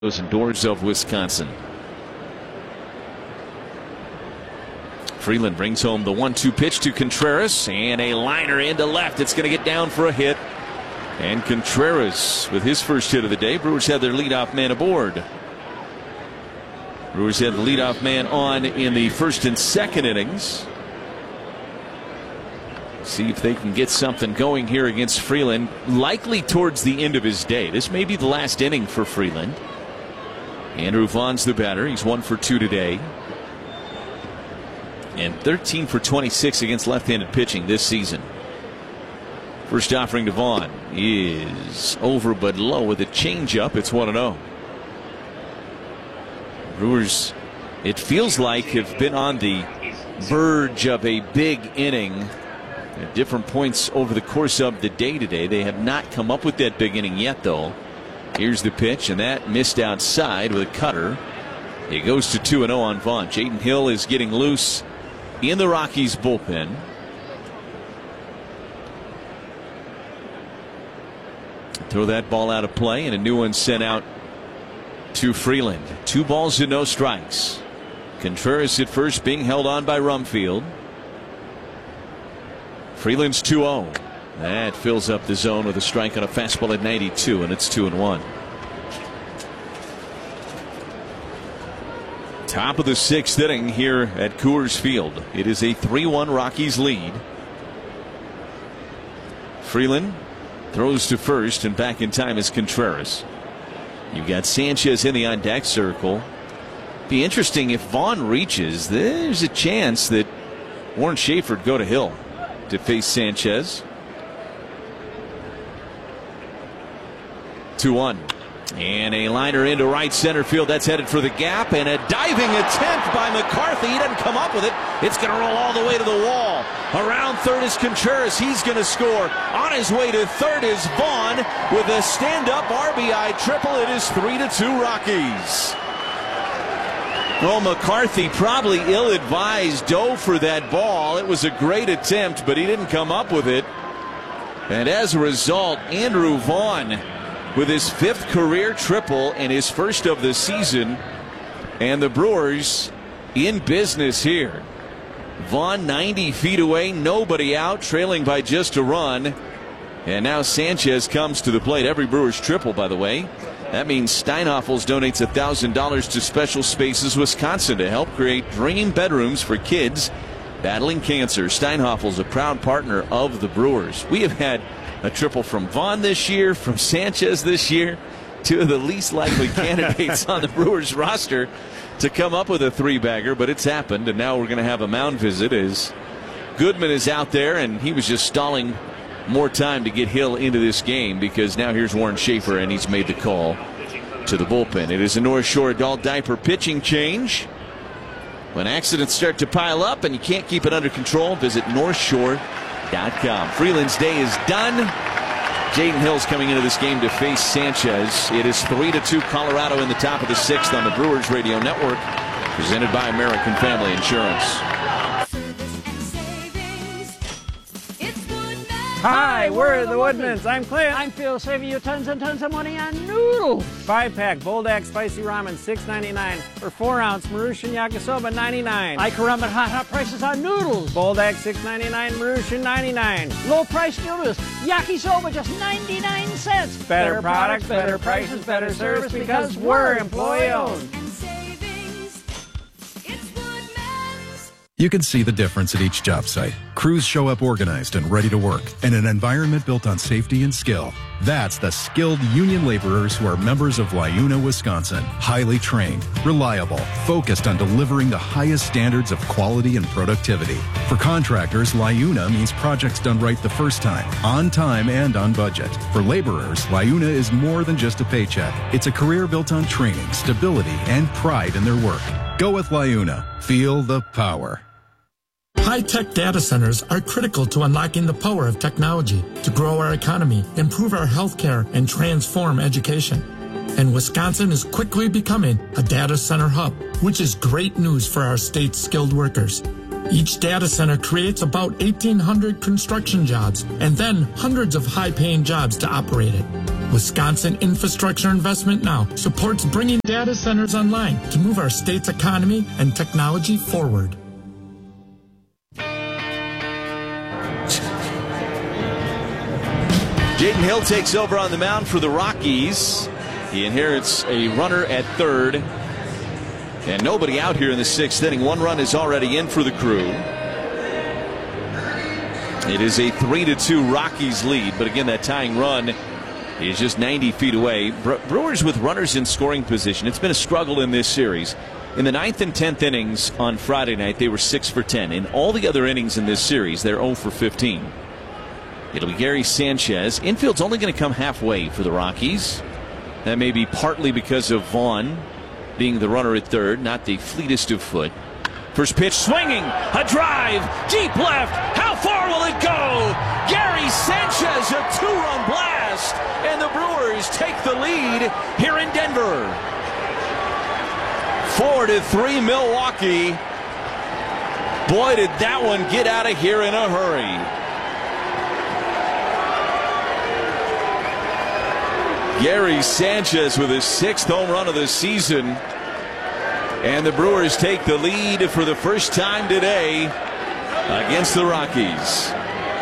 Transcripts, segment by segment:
and doors of Wisconsin. Freeland brings home the 1-2 pitch to Contreras, and a liner into left. It's going to get down for a hit. And Contreras with his first hit of the day. Brewers had their leadoff man aboard. Brewers had the leadoff man on in the first and second innings. See if they can get something going here against Freeland, likely towards the end of his day. This may be the last inning for Freeland. Andrew Vaughn's the batter. He's 1 for 2 today. And 13 for 26 against left-handed pitching this season. First offering to Vaughn is over but low with a changeup. It's 1-0. Brewers, it feels like, have been on the verge of a big inning at different points over the course of the day today. They have not come up with that big inning yet, though. Here's the pitch, and that missed outside with a cutter. It goes to 2-0 on Vaughn. Jaden Hill is getting loose in the Rockies bullpen. Throw that ball out of play, and a new one sent out to Freeland. 2 balls and no strikes. Contreras at first, being held on by Rumfield. Freeland's 2-0. That fills up the zone with a strike on a fastball at 92, and it's 2-1. Top of the 6th inning here at Coors Field. It is a 3-1 Rockies lead. Freeland throws to first, and back in time is Contreras. You've got Sanchez in the on deck circle. Be interesting if Vaughn reaches. There's a chance that Warren Schaefer would go to Hill to face Sanchez. 2-1. And a liner into right center field. That's headed for the gap, and a diving attempt by McCarthy. He doesn't come up with it. It's going to roll all the way to the wall. Around third is Contreras. He's going to score. On his way to third is Vaughn with a stand-up RBI triple. It is 3-2 Rockies. Well, McCarthy, probably ill-advised, dove for that ball. It was a great attempt, but he didn't come up with it. And as a result, Andrew Vaughn with his 5th career triple and his first of the season. And the Brewers in business here. Vaughn 90 feet away, nobody out, trailing by just a run. And now Sanchez comes to the plate. Every Brewers triple, by the way. That means Steinhoffels donates $1,000 to Special Spaces Wisconsin to help create dream bedrooms for kids battling cancer. Steinhoffels, a proud partner of the Brewers. We have had a triple from Vaughn this year, from Sanchez this year. 2 of the least likely candidates on the Brewers roster to come up with a 3-bagger, but it's happened, and now we're going to have a mound visit as Goodman is out there, and he was just stalling more time to get Hill into this game, because now here's Warren Schaefer, and he's made the call to the bullpen. It is a North Shore adult diaper pitching change. When accidents start to pile up and you can't keep it under control, visit NorthShore.com. Freeland's day is done. Jaden Hill's coming into this game to face Sanchez. It is 3-2 Colorado in the top of the 6th on the Brewers Radio Network, presented by American Family Insurance. Hi, we're the Woodmans. I'm Clint. I'm Phil, saving you tons and tons of money on noodles. 5-pack Boldak Spicy Ramen, $6.99. Or 4-ounce Maruchan Yakisoba, $99. Ike hot prices on noodles. Boldak, $6.99. Maruchan, $99. Low price noodles. Yakisoba, just 99 cents. Better products, better prices, better service, because we're employee-owned. You can see the difference at each job site. Crews show up organized and ready to work in an environment built on safety and skill. That's the skilled union laborers who are members of LIUNA, Wisconsin. Highly trained, reliable, focused on delivering the highest standards of quality and productivity. For contractors, LIUNA means projects done right the first time, on time and on budget. For laborers, LIUNA is more than just a paycheck. It's a career built on training, stability, and pride in their work. Go with LIUNA. Feel the power. High-tech data centers are critical to unlocking the power of technology to grow our economy, improve our healthcare, and transform education. And Wisconsin is quickly becoming a data center hub, which is great news for our state's skilled workers. Each data center creates about 1,800 construction jobs and then hundreds of high-paying jobs to operate it. Wisconsin Infrastructure Investment Now supports bringing data centers online to move our state's economy and technology forward. Jaden Hill takes over on the mound for the Rockies. He inherits a runner at third. And nobody out here in the sixth inning. One run is already in for the Crew. It is a 3-2 Rockies lead. But again, that tying run is just 90 feet away. Brewers with runners in scoring position. It's been a struggle in this series. In the 9th and 10th innings on Friday night, they were 6 for 10. In all the other innings in this series, they're 0 for 15. It'll be Gary Sanchez. Infield's only going to come halfway for the Rockies. That may be partly because of Vaughn being the runner at third, not the fleetest of foot. First pitch swinging, a drive, deep left. How far will it go? Gary Sanchez, a 2-run blast, and the Brewers take the lead here in Denver. 4-3 Milwaukee. Boy, did that one get out of here in a hurry. Gary Sanchez with his 6th home run of the season. And the Brewers take the lead for the first time today against the Rockies.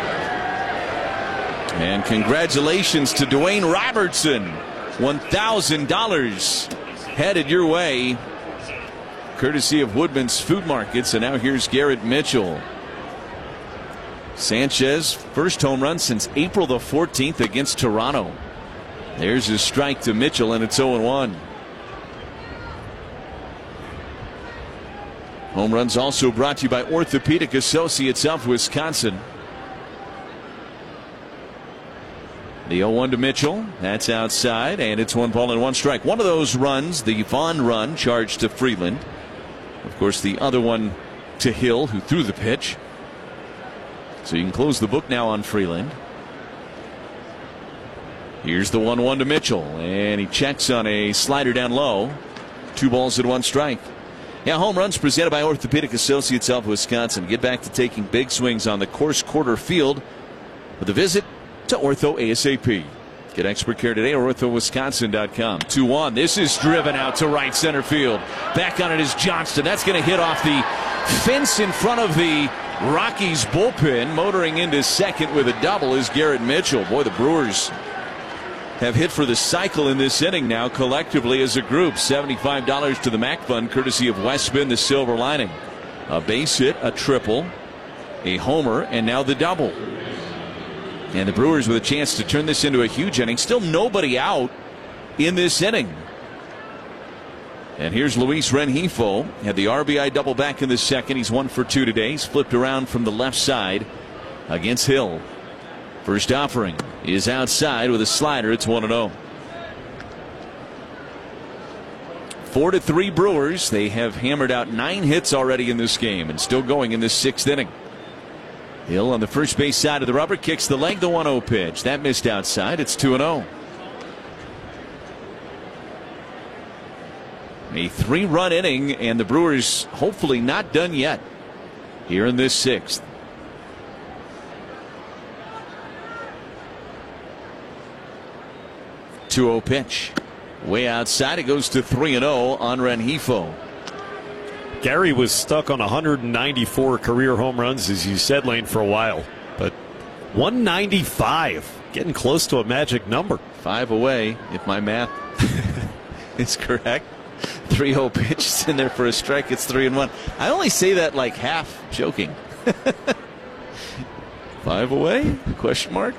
And congratulations to Dwayne Robertson. $1,000 headed your way, courtesy of Woodman's Food Markets. And now here's Garrett Mitchell. Sanchez, first home run since April the 14th against Toronto. There's his strike to Mitchell, and it's 0-1. Home runs also brought to you by Orthopedic Associates of Wisconsin. The 0-1 to Mitchell. That's outside, and it's 1-1 strike. One of those runs, the Vaughn run, charged to Freeland. Of course, the other one to Hill, who threw the pitch. So you can close the book now on Freeland. Here's the 1-1 to Mitchell, and he checks on a slider down low. 2 balls and 1 strike. Yeah, home runs presented by Orthopedic Associates of Wisconsin. Get back to taking big swings on the course quarter field with a visit to Ortho ASAP. Get expert care today or orthowisconsin.com. 2-1. This is driven out to right center field. Back on it is Johnston. That's going to hit off the fence in front of the Rockies bullpen. Motoring into second with a double is Garrett Mitchell. Boy, the Brewers have hit for the cycle in this inning now collectively as a group. $75 to the MAC Fund courtesy of Westman, the silver lining. A base hit, a triple, a homer, and now the double. And the Brewers with a chance to turn this into a huge inning. Still nobody out in this inning. And here's Luis Rengifo. Had the RBI double back in the second. He's 1 for 2 today. He's flipped around from the left side against Hill. First offering is outside with a slider. It's 1-0. 4-3 Brewers. They have hammered out 9 hits already in this game and still going in this 6th inning. Hill on the first base side of the rubber kicks the leg. The 1-0 pitch that missed outside. It's 2-0. A 3-run inning, and the Brewers hopefully not done yet here in this 6th. 2-0 pitch. Way outside. It goes to 3-0 on Rengifo. Gary was stuck on 194 career home runs, as you said, Lane, for a while. But 195, getting close to a magic number. 5 away, if my math is correct. 3-0 pitch is in there for a strike. It's 3-1. I only say that like half joking. 5 away? Question mark.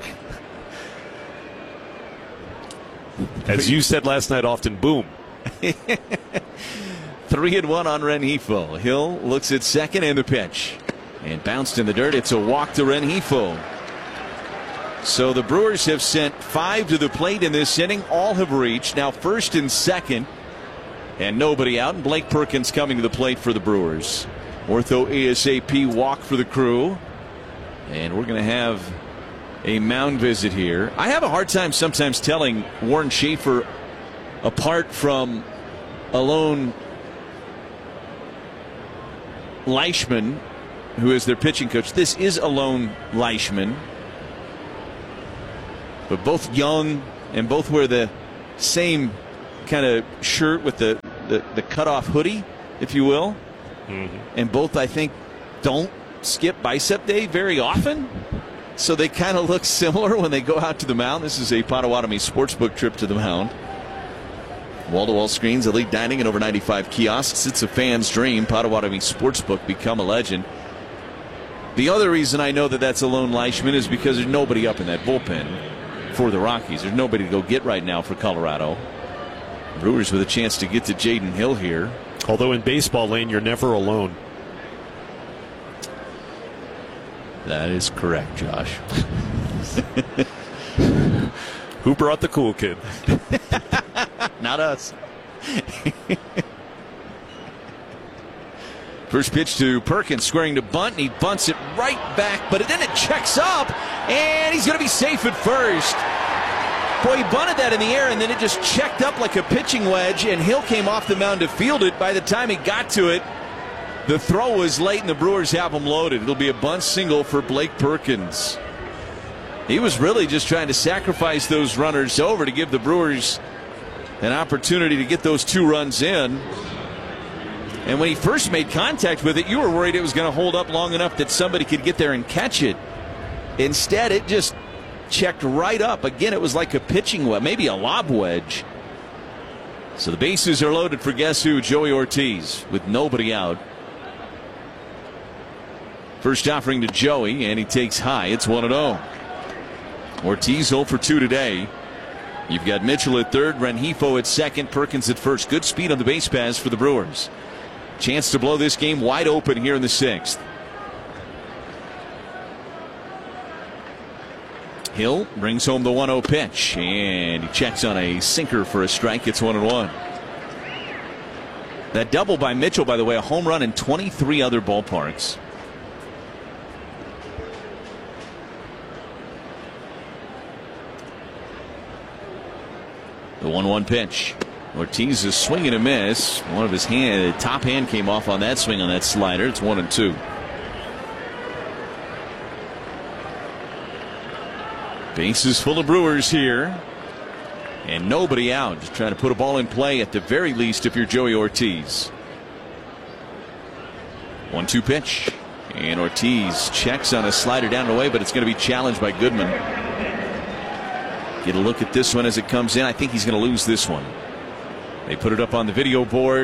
As you said last night, often boom. 3-1 on Rengifo. Hill looks at second and the pitch. And bounced in the dirt. It's a walk to Rengifo. So the Brewers have sent 5 to the plate in this inning. All have reached. Now first and second. And nobody out. And Blake Perkins coming to the plate for the Brewers. Ortho ASAP walk for the Crew. And we're going to have a mound visit here. I have a hard time sometimes telling Warren Schaefer apart from Alon Leishman, who is their pitching coach. This is Alon Leishman, but both young, and both wear the same kind of shirt with the cut-off hoodie, if you will. Mm-hmm. And both, I think, don't skip bicep day very often. So they kind of look similar when they go out to the mound. This is a Potawatomi Sportsbook trip to the mound. Wall-to-wall screens, elite dining, and over 95 kiosks. It's a fan's dream. Potawatomi Sportsbook, become a legend. The other reason I know that that's a lone Leishman is because there's nobody up in that bullpen for the Rockies. There's nobody to go get right now for Colorado. Brewers with a chance to get to Jaden Hill here. Although in baseball, Lane, you're never alone. That is correct, Josh. Who brought the cool kid? Not us. First pitch to Perkins, squaring to bunt, and he bunts it right back, but then it checks up, and he's going to be safe at first. Boy, he bunted that in the air, and then it just checked up like a pitching wedge, and Hill came off the mound to field it. By the time he got to it, the throw was late, and the Brewers have him loaded. It'll be a bunt single for Blake Perkins. He was really just trying to sacrifice those runners over to give the Brewers an opportunity to get those 2 runs in. And when he first made contact with it, you were worried it was going to hold up long enough that somebody could get there and catch it. Instead, it just checked right up. Again, it was like a pitching wedge, maybe a lob wedge. So the bases are loaded for guess who? Joey Ortiz with nobody out. First offering to Joey, and he takes high. It's 1-0. Ortiz 0 for 2 today. You've got Mitchell at third, Rengifo at second, Perkins at first. Good speed on the base paths for the Brewers. Chance to blow this game wide open here in the 6th. Hill brings home the 1-0 pitch, and he checks on a sinker for a strike. It's 1-1. That double by Mitchell, by the way, a home run in 23 other ballparks. The 1-1 pitch. Ortiz is swinging a miss. One of his top hand came off on that swing on that slider. It's 1-2. Bases full of Brewers here. And nobody out. Just trying to put a ball in play at the very least if you're Joey Ortiz. 1-2 pitch. And Ortiz checks on a slider down and away, but it's going to be challenged by Goodman. Get a look at this one as it comes in. I think he's going to lose this one. They put it up on the video board.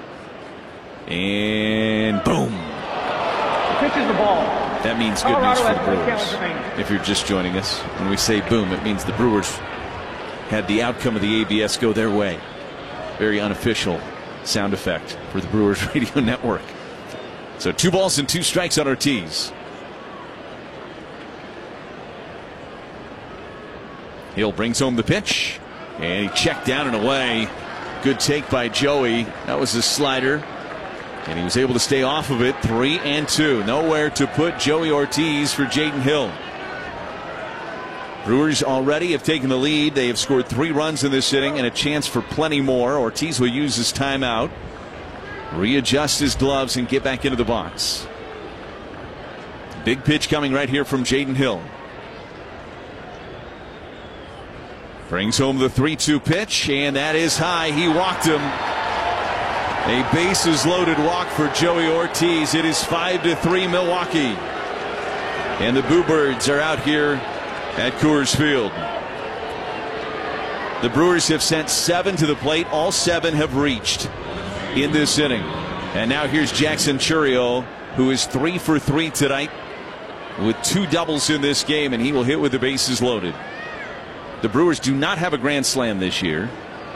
And boom. Pitches the ball. That means good news for the Brewers. If you're just joining us, when we say boom, it means the Brewers had the outcome of the ABS go their way. Very unofficial sound effect for the Brewers radio network. So 2 balls and 2 strikes on Ortiz. Hill brings home the pitch, and he checked down and away. Good take by Joey. That was his slider, and he was able to stay off of it. 3-2. Nowhere to put Joey Ortiz for Jaden Hill. Brewers already have taken the lead. They have scored 3 runs in this inning and a chance for plenty more. Ortiz will use his timeout, readjust his gloves, and get back into the box. Big pitch coming right here from Jaden Hill. Brings home the 3-2 pitch, and that is high. He walked him. A bases loaded walk for Joey Ortiz. It is 5-3 Milwaukee. And the Bluebirds are out here at Coors Field. The Brewers have sent 7 to the plate. All 7 have reached in this inning. And now here's Jackson Chourio, who is 3 for 3 tonight with 2 doubles in this game, and he will hit with the bases loaded. The Brewers do not have a grand slam this year.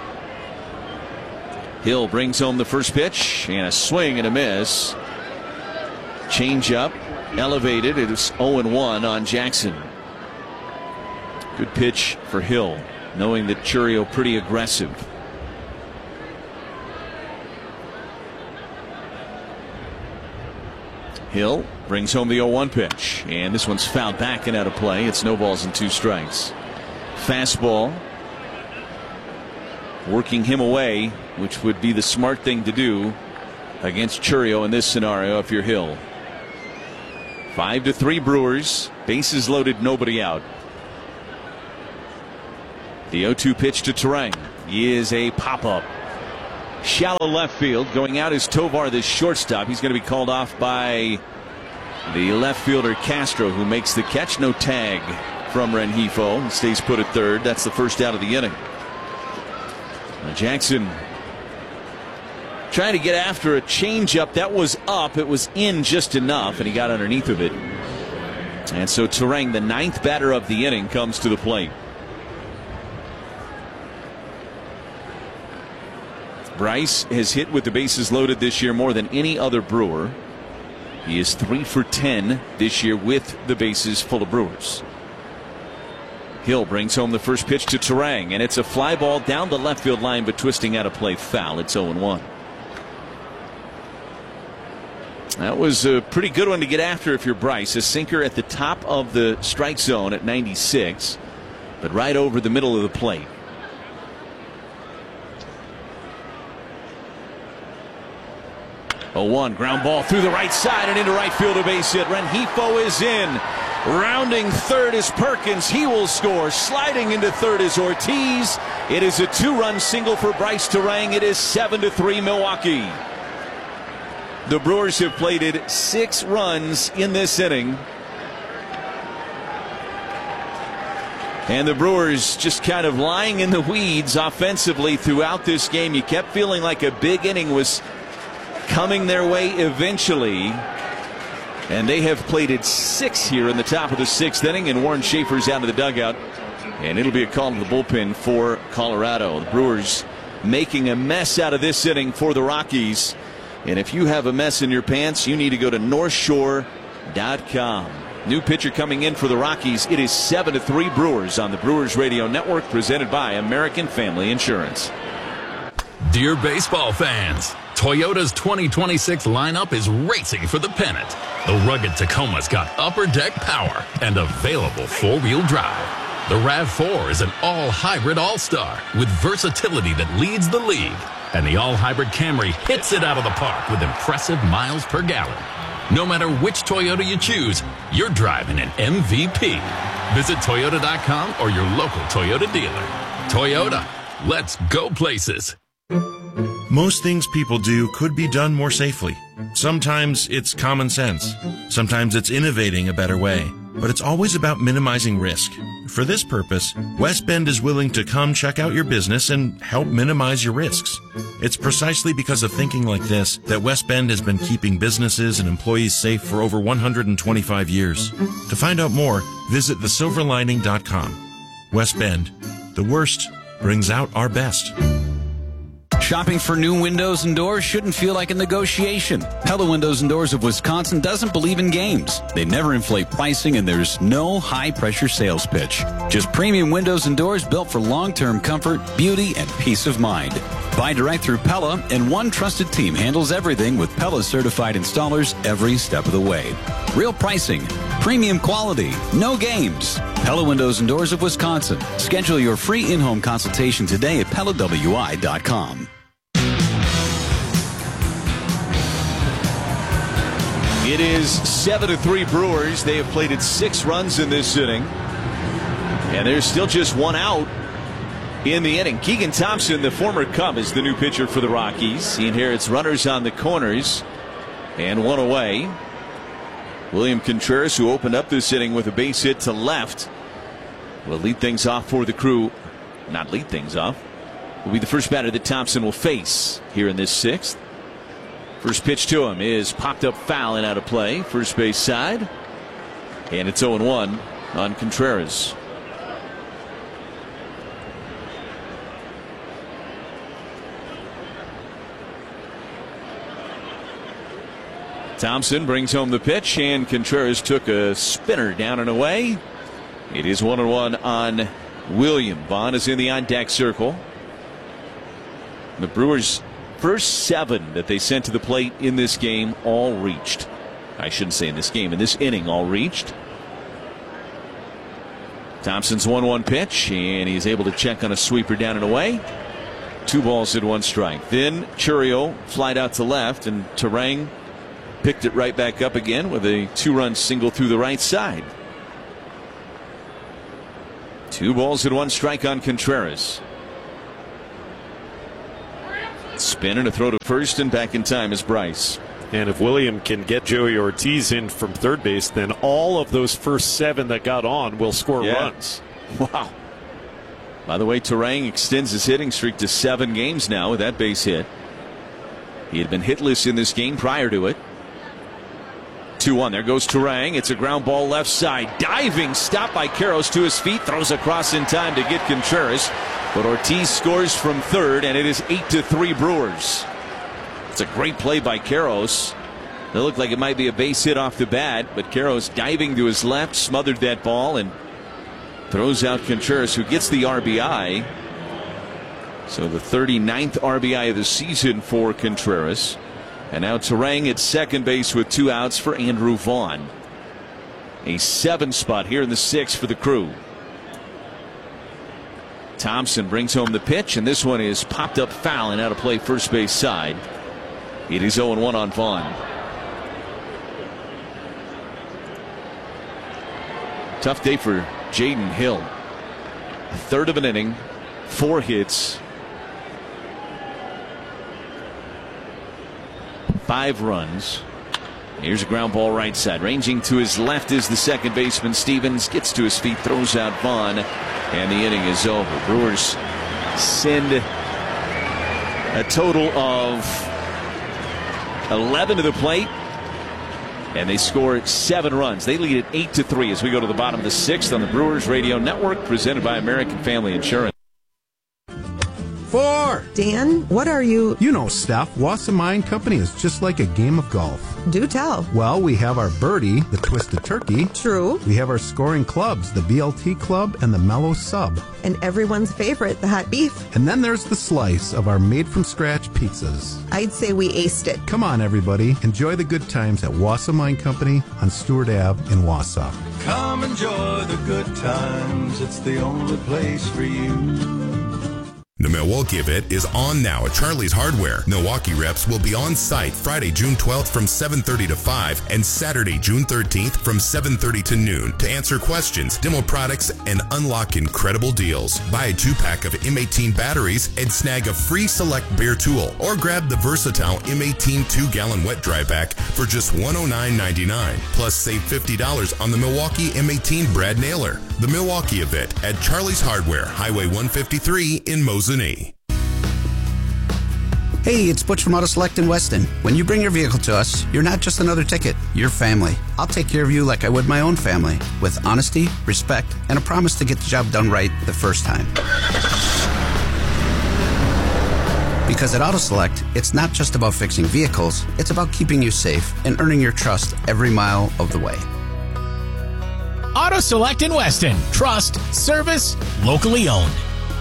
Hill brings home the first pitch, and a swing and a miss. Change up, elevated. It is 0-1 on Jackson. Good pitch for Hill, knowing that Chourio pretty aggressive. Hill brings home the 0-1 pitch, and this one's fouled back and out of play. It's no balls and 2 strikes. Fastball working him away, which would be the smart thing to do against Chourio in this scenario if you're Hill. 5-3 Brewers. Bases loaded, nobody out. The 0-2 pitch to Turang is a pop-up. Shallow left field. Going out is Tovar, the shortstop. He's going to be called off by the left fielder Castro, who makes the catch. No tag from Rengifo. He stays put at third. That's the first out of the inning. Jackson trying to get after a changeup that was up. It was in just enough, and he got underneath of it. And so Turang, the 9th batter of the inning, comes to the plate. Bryce has hit with the bases loaded this year more than any other Brewer. He is 3 for 10 this year with the bases full of Brewers. Hill brings home the first pitch to Turang, and it's a fly ball down the left field line, but twisting out of play, foul. It's 0-1. That was a pretty good one to get after if you're Bryce. A sinker at the top of the strike zone at 96, but right over the middle of the plate. One ground ball through the right side and into right field, a base hit. Rengifo is in. Rounding third is Perkins. He will score. Sliding into third is Ortiz. It is a 2-run single for Bryce Turang. It is 7-3 Milwaukee. The Brewers have plated 6 runs in this inning. And the Brewers just kind of lying in the weeds offensively throughout this game. You kept feeling like a big inning was coming their way eventually. And they have plated 6 here in the top of the 6th inning, and Warren Schaefer's out of the dugout, and it'll be a call to the bullpen for Colorado. The Brewers making a mess out of this inning for the Rockies, and if you have a mess in your pants, you need to go to NorthShore.com. New pitcher coming in for the Rockies. It is 7-3 Brewers on the Brewers Radio Network, presented by American Family Insurance. Dear baseball fans, Toyota's 2026 lineup is racing for the pennant. The rugged Tacoma's got upper deck power and available 4-wheel drive. The RAV4 is an all-hybrid all-star with versatility that leads the league. And the all-hybrid Camry hits it out of the park with impressive miles per gallon. No matter which Toyota you choose, you're driving an MVP. Visit Toyota.com or your local Toyota dealer. Toyota, let's go places. Most things people do could be done more safely. Sometimes it's common sense. Sometimes it's innovating a better way. But it's always about minimizing risk. For this purpose, West Bend is willing to come check out your business and help minimize your risks. It's precisely because of thinking like this that West Bend has been keeping businesses and employees safe for over 125 years. To find out more, visit thesilverlining.com. West Bend, the worst brings out our best. Shopping for new windows and doors shouldn't feel like a negotiation. Pella Windows and Doors of Wisconsin doesn't believe in games. They never inflate pricing, and there's no high-pressure sales pitch. Just premium windows and doors built for long-term comfort, beauty, and peace of mind. Buy direct through Pella, and one trusted team handles everything with Pella certified installers every step of the way. Real pricing, premium quality, no games. Pella Windows and Doors of Wisconsin. Schedule your free in-home consultation today at PellaWI.com. It is 7-3 Brewers. They have plated 6 runs in this inning, and there's still just 1 out in the inning. Keegan Thompson, the former Cub, is the new pitcher for the Rockies. He inherits runners on the corners and 1 away. William Contreras, who opened up this inning with a base hit to left, will lead things off for the Crew. Not lead things off. Will be the first batter that Thompson will face here in this 6th. First pitch to him is popped up foul and out of play. First base side. And it's 0-1 on Contreras. Thompson brings home the pitch, and Contreras took a spinner down and away. It is 1-1 on William. Bond is in the on-deck circle. The Brewers' first 7 that they sent to the plate in this game all reached. I shouldn't say in this game, in this inning all reached. Thompson's 1-1 pitch, and he's able to check on a sweeper down and away. 2 balls and 1 strike. Then Chourio flied out to left, and Turang picked it right back up again with a 2-run single through the right side. 2 balls and 1 strike on Contreras. Spin and a throw to first, and back in time is Bryce. And if William can get Joey Ortiz in from third base, then all of those first 7 that got on will score runs. Wow. By the way, Turang extends his hitting streak to 7 games now with that base hit. He had been hitless in this game prior to it. 2-1. There goes Turang. It's a ground ball left side. Diving stop by Karros to his feet. Throws across in time to get Contreras. But Ortiz scores from third, and it is 8-3 Brewers. It's a great play by Karros. It looked like it might be a base hit off the bat, but Karros diving to his left, smothered that ball, and throws out Contreras, who gets the RBI. So the 39th RBI of the season for Contreras. And now Turang at second base with 2 outs for Andrew Vaughn. A 7 spot here in the 6th for the Crew. Thompson brings home the pitch, and this one is popped up foul and out of play first base side. It is 0-1 on Vaughn. Tough day for Jaden Hill. 1/3 of an inning, 4 hits, 5 runs. Here's a ground ball right side. Ranging to his left is the second baseman Stevens. Gets to his feet, throws out Vaughn, and the inning is over. Brewers send a total of 11 to the plate, and they score 7 runs. They lead at 8-3 as we go to the bottom of the 6th on the Brewers Radio Network, presented by American Family Insurance. 4. Dan, what are you? You know, Steph, Wasserman Company is just like a game of golf. Do tell. Well, we have our birdie, the Twisted Turkey. True. We have our scoring clubs, the BLT Club and the Mellow Sub. And everyone's favorite, the hot beef. And then there's the slice of our made-from-scratch pizzas. I'd say we aced it. Come on, everybody. Enjoy the good times at Wasserman Company on Stewart Ave in Wausau. Come enjoy the good times. It's the only place for you. The Milwaukee event is on now at Charlie's Hardware. Milwaukee reps will be on site Friday, June 12th from 7:30 to 5 and Saturday, June 13th from 7:30 to noon to answer questions, demo products, and unlock incredible deals. Buy a 2-pack of M18 batteries and snag a free select bare tool, or grab the versatile M18 2-gallon wet dry pack for just $109.99. Plus save $50 on the Milwaukee M18 Brad Nailer. The Milwaukee event at Charlie's Hardware, Highway 153 in Mosinee. Hey, it's Butch from Auto Select in Weston. When you bring your vehicle to us, you're not just another ticket, you're family. I'll take care of you like I would my own family, with honesty, respect, and a promise to get the job done right the first time. Because at Auto Select, it's not just about fixing vehicles, it's about keeping you safe and earning your trust every mile of the way. Auto Select in Weston. Trust, service, locally owned.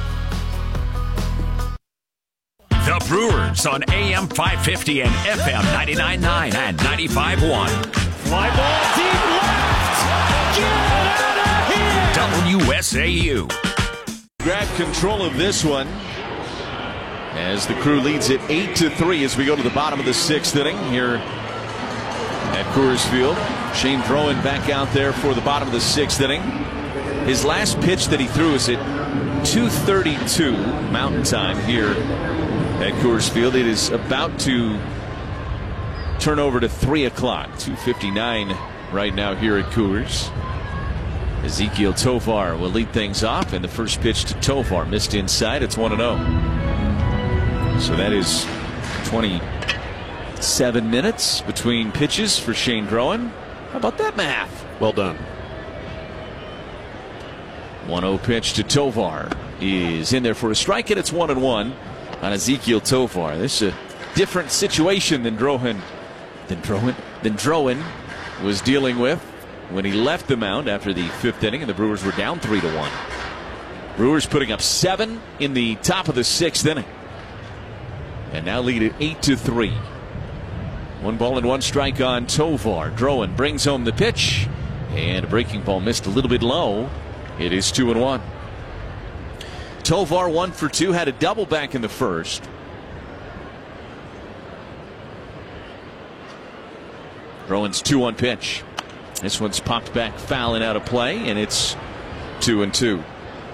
The Brewers on AM 550 and FM 99.9 and 95.1. Fly ball deep left. Get out of here. WSAU. Grab control of this one as the Crew leads it 8-3 as we go to the bottom of the 6th inning here at Coors Field. Shane Drowan back out there for the bottom of the 6th inning. His last pitch that he threw is at 2:32 Mountain Time here at Coors Field. It is about to turn over to 3 o'clock. 2:59 right now here at Coors. Ezequiel Tovar will lead things off, and the first pitch to Tovar missed inside. It's 1-0. So that is 27 minutes between pitches for Shane Drowan. How about that math? Well done. 1-0 pitch to Tovar is in there for a strike, and it's 1-1 on Ezequiel Tovar. This is a different situation than Drowan was dealing with when he left the mound after the 5th inning, and the Brewers were down 3-1. Brewers putting up 7 in the top of the 6th inning, and now lead at 8-3. 1 ball and 1 strike on Tovar. Drowan brings home the pitch, and a breaking ball missed a little bit low. It is 2-1. Tovar 1 for 2, had a double back in the first. Drowan's 2-1 pitch. This one's popped back foul and out of play, and it's 2-2.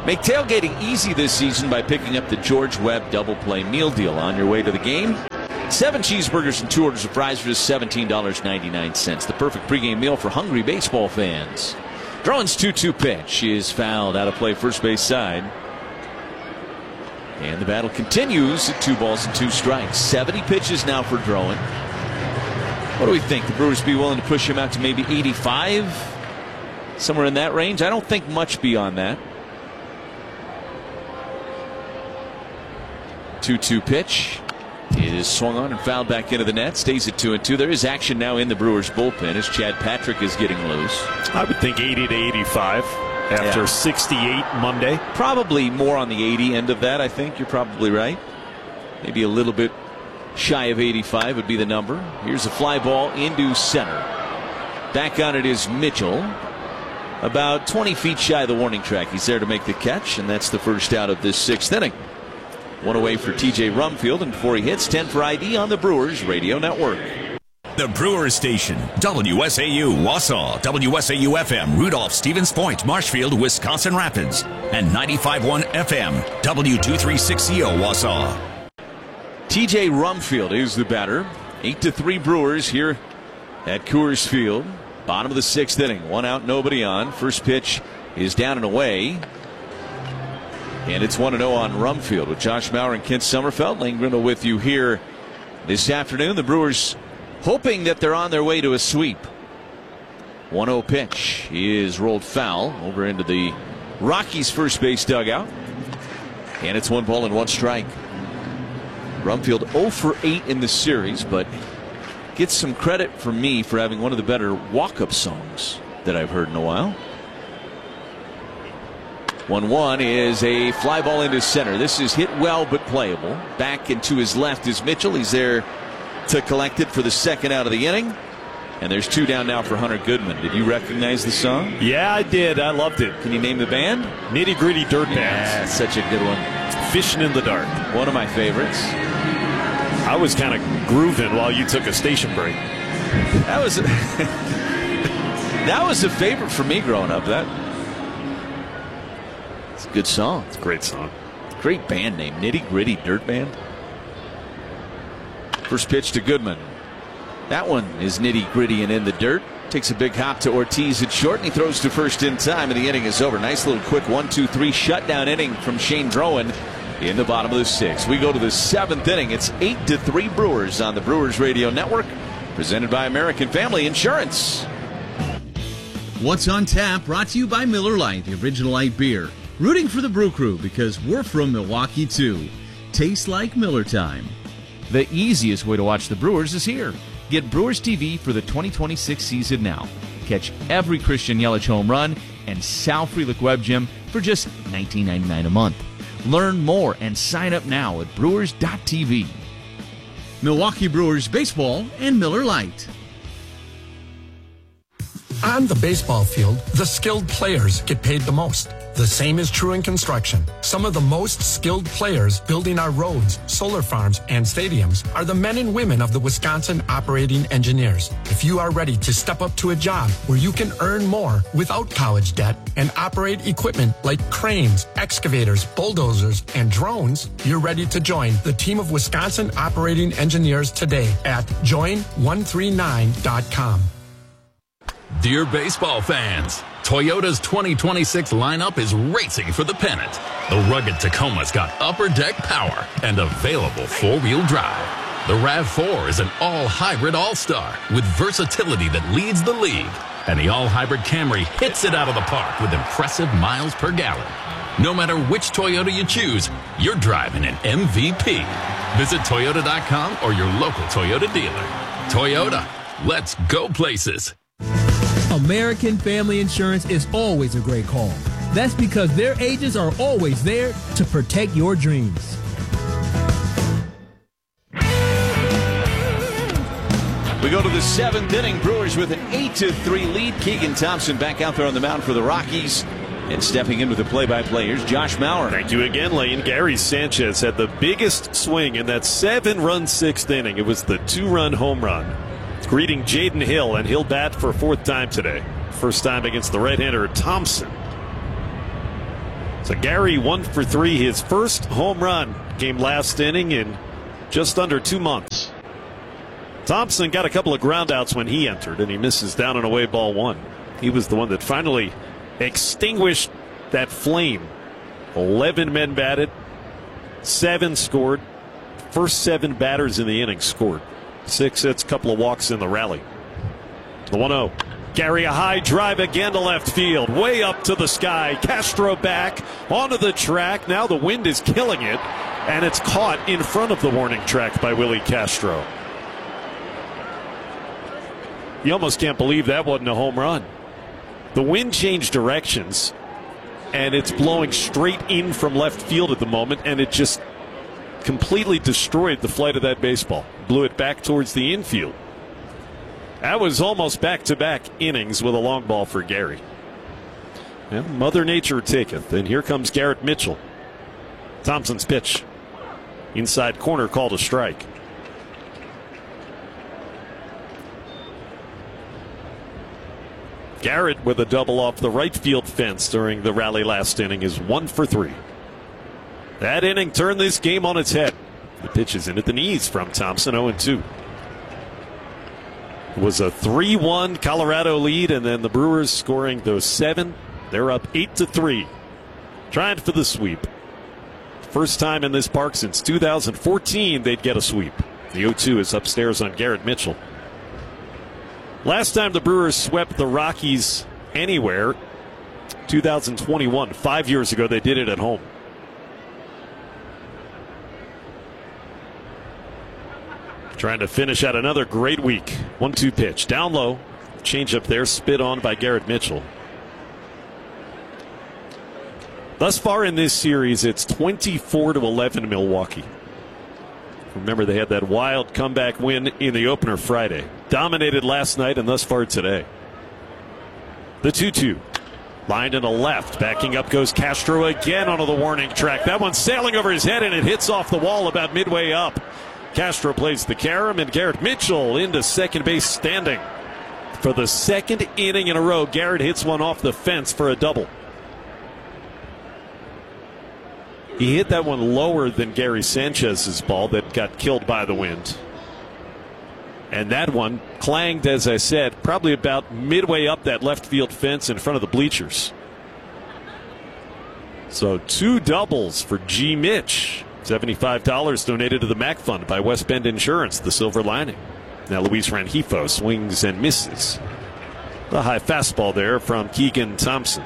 Make tailgating easy this season by picking up the George Webb Double Play Meal Deal on your way to the game. 7 cheeseburgers and 2 orders of fries for just $17.99. The perfect pregame meal for hungry baseball fans. Drowan's 2-2 pitch is fouled out of play first base side. And the battle continues at 2 balls and 2 strikes. 70 pitches now for Drowan. What do we think? The Brewers be willing to push him out to maybe 85? Somewhere in that range? I don't think much beyond that. 2-2 pitch is swung on and fouled back into the net. Stays at 2-2. There is action now in the Brewers bullpen as Chad Patrick is getting loose. I would think 80 to 85 after 68 Monday. Probably more on the 80 end of that, I think. You're probably right. Maybe a little bit shy of 85 would be the number. Here's a fly ball into center. Back on it is Mitchell. About 20 feet shy of the warning track. He's there to make the catch, and that's the first out of this 6th inning. 1 away for TJ Rumfield, and before he hits, 10 for ID on the Brewers Radio Network. The Brewers Station, WSAU Wausau, WSAU FM Rudolph, Stevens Point, Marshfield, Wisconsin Rapids, and 95.1 FM W236CO Wausau. TJ Rumfield is the batter. 8-3 Brewers here at Coors Field. Bottom of the 6th inning. 1 out, nobody on. First pitch is down and away. And it's 1-0 on Rumfield with Josh Maurer and Kent Sommerfeld. Lane Grindle with you here this afternoon. The Brewers hoping that they're on their way to a sweep. 1-0 pitch is rolled foul over into the Rockies' first base dugout. And it's 1 ball and 1 strike. Rumfield 0 for 8 in the series, but gets some credit from me for having one of the better walk-up songs that I've heard in a while. 1-1 is a fly ball into center. This is hit well but playable. Back and to his left is Mitchell. He's there to collect it for the 2nd out of the inning. And there's 2 down now for Hunter Goodman. Did you recognize the song? Yeah, I did. I loved it. Can you name the band? Nitty Gritty Dirt Band. Yeah, such a good one. Fishing in the Dark. One of my favorites. I was kind of grooving while you took a station break. That was that was a favorite for me growing up. It's a good song. It's a great song. Great band name, Nitty Gritty Dirt Band. First pitch to Goodman. That one is nitty gritty and in the dirt. Takes a big hop to Ortiz at short, and he throws to first in time, and the inning is over. Nice little quick 1-2-3 shutdown inning from Shane Drowan in the bottom of the 6th. We go to the 7th inning. It's 8-3 Brewers on the Brewers Radio Network, presented by American Family Insurance. What's on Tap, brought to you by Miller Lite, the original light beer. Rooting for the Brew Crew because we're from Milwaukee too. Tastes like Miller time. The easiest way to watch the Brewers is here. Get Brewers TV for the 2026 season now. Catch every Christian Yelich home run and Sal Frelick Web Gym for just $19.99 a month. Learn more and sign up now at brewers.tv. Milwaukee Brewers Baseball and Miller Lite. On the baseball field, the skilled players get paid the most. The same is true in construction. Some of the most skilled players building our roads, solar farms, and stadiums are the men and women of the Wisconsin Operating Engineers. If you are ready to step up to a job where you can earn more without college debt and operate equipment like cranes, excavators, bulldozers, and drones, you're ready to join the team of Wisconsin Operating Engineers today at join139.com. Dear baseball fans, Toyota's 2026 lineup is racing for the pennant. The rugged Tacoma's got upper deck power and available four-wheel drive. The RAV4 is an all-hybrid all-star with versatility that leads the league. And the all-hybrid Camry hits it out of the park with impressive miles per gallon. No matter which Toyota you choose, you're driving an MVP. Visit Toyota.com or your local Toyota dealer. Toyota, let's go places. American Family Insurance is always a great call. That's because their agents are always there to protect your dreams. We go to the 7th inning. Brewers with an 8-3 lead. Keegan Thompson back out there on the mound for the Rockies. And stepping in with the play-by-play, here's Josh Maurer. Thank you again, Lane. Gary Sanchez had the biggest swing in that 7-run 6th inning. It was the 2-run home run. Greeting Jaden Hill, and he'll bat for a 4th time today. First time against the right-hander Thompson. So Gary 1 for 3. His first home run came last inning in just under 2 months. Thompson got a couple of groundouts when he entered, and he misses down and away ball 1. He was the one that finally extinguished that flame. 11 men batted, 7 scored. First 7 batters in the inning scored. 6 hits, couple of walks in the rally. The 1-0. Gary, a high drive again to left field, way up to the sky. Castro back onto the track. Now the wind is killing it, and it's caught in front of the warning track by Willie Castro. You almost can't believe that wasn't a home run. The wind changed directions, and it's blowing straight in from left field at the moment, and it just completely destroyed the flight of that baseball. Blew it back towards the infield. That was almost back-to-back innings with a long ball for Gary. Well, Mother Nature taketh, and here comes Garrett Mitchell. Thompson's pitch. Inside corner, called a strike. Garrett with a double off the right field fence during the rally last inning is 1 for 3. That inning turned this game on its head. The pitch is in at the knees from Thompson, 0-2. It was a 3-1 Colorado lead, and then the Brewers scoring those 7. They're up 8-3. Trying for the sweep. First time in this park since 2014 they'd get a sweep. The 0-2 is upstairs on Garrett Mitchell. Last time the Brewers swept the Rockies anywhere, 2021. 5 years ago they did it at home. Trying to finish out another great week. 1-2 pitch. Down low. Change up there. Spit on by Garrett Mitchell. Thus far in this series, it's 24-11 Milwaukee. Remember, they had that wild comeback win in the opener Friday. Dominated last night and thus far today. The 2-2. Lined in the left. Backing up goes Castro again onto the warning track. That one's sailing over his head, and it hits off the wall about midway up. Castro plays the carom, and Garrett Mitchell into second base standing. For the second inning in a row, Garrett hits one off the fence for a double. He hit that one lower than Gary Sanchez's ball that got killed by the wind. And that one clanged, as I said, probably about midway up that left field fence in front of the bleachers. So 2 doubles for G. Mitch. $75 donated to the MAC Fund by West Bend Insurance, the silver lining. Now Luis Rengifo swings and misses. The high fastball there from Keegan Thompson.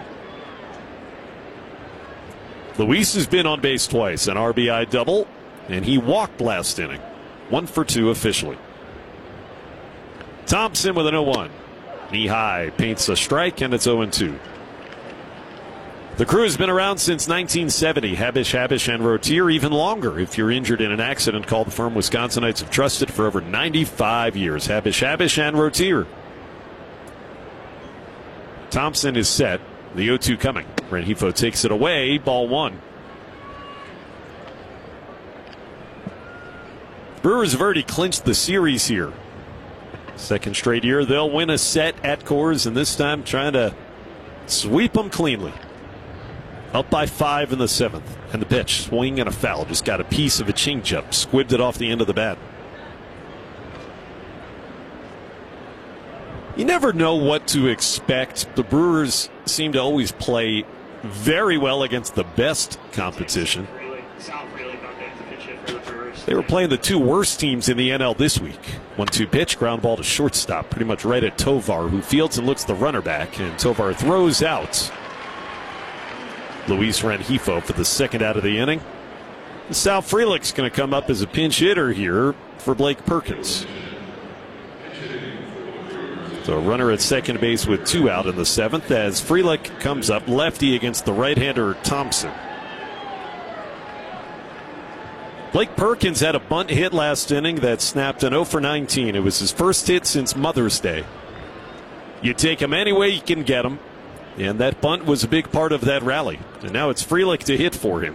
Luis has been on base twice, an RBI double, and he walked last inning. 1 for 2 officially. Thompson with an 0-1. Knee high, paints a strike, and it's 0-2. The crew has been around since 1970. Habish, and Rotier even longer. If you're injured in an accident, call the firm Wisconsinites have trusted for over 95 years. Habish, and Rotier. Thompson is set. The 0-2 coming. Rengifo takes it away. Ball 1. Brewers have already clinched the series here. Second straight year they'll win a set at Coors, and this time trying to sweep them cleanly. Up by 5 in the 7th. And the pitch, swing and a foul. Just got a piece of a changeup. Squibbed it off the end of the bat. You never know what to expect. The Brewers seem to always play very well against the best competition. They were playing the 2 worst teams in the NL this week. 1-2 pitch, ground ball to shortstop, pretty much right at Tovar, who fields and looks the runner back, and Tovar throws out Luis Rengifo for the second out of the inning. Sal Frelick's going to come up as a pinch hitter here for Blake Perkins. So a runner at second base with 2 out in the 7th as Frelick comes up lefty against the right-hander Thompson. Blake Perkins had a bunt hit last inning that snapped an 0 for 19. It was his first hit since Mother's Day. You take him any way you can get him, and that bunt was a big part of that rally. And now it's Frelick to hit for him.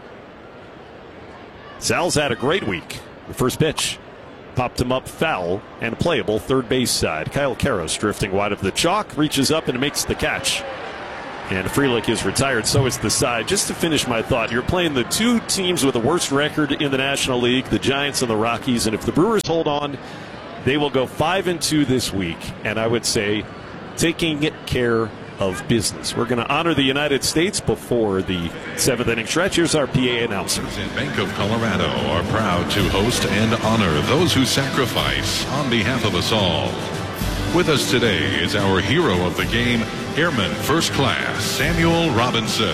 Sal's had a great week. The first pitch popped him up foul and playable third base side. Kyle Karros drifting wide of the chalk, reaches up and makes the catch. And Frelick is retired, so is the side. Just to finish my thought, you're playing the two teams with the worst record in the National League, the Giants and the Rockies. And if the Brewers hold on, they will go 5-2 this week. And I would say taking care of business. We're going to honor the United States before the 7th inning stretch. Here's our PA announcer. And Bank of Colorado are proud to host and honor those who sacrifice on behalf of us all. With us today is our hero of the game, Airman First Class Samuel Robinson.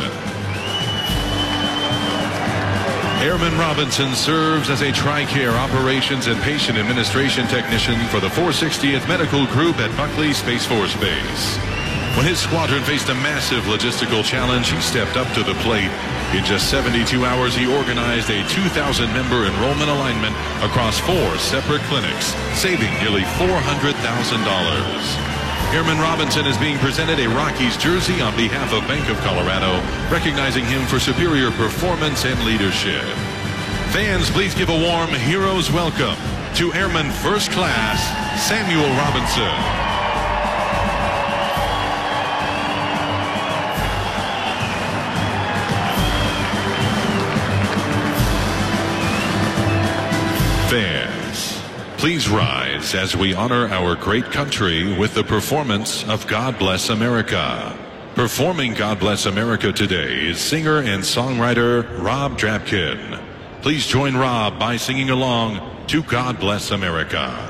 Airman Robinson serves as a TRICARE Operations and Patient Administration Technician for the 460th Medical Group at Buckley Space Force Base. When his squadron faced a massive logistical challenge, he stepped up to the plate. In just 72 hours, he organized a 2,000-member enrollment alignment across 4 separate clinics, saving nearly $400,000. Airman Robinson is being presented a Rockies jersey on behalf of Bank of Colorado, recognizing him for superior performance and leadership. Fans, please give a warm hero's welcome to Airman First Class Samuel Robinson. Fans, please rise as we honor our great country with the performance of God Bless America. Performing God Bless America today is singer and songwriter Rob Drapkin. Please join Rob by singing along to God Bless America.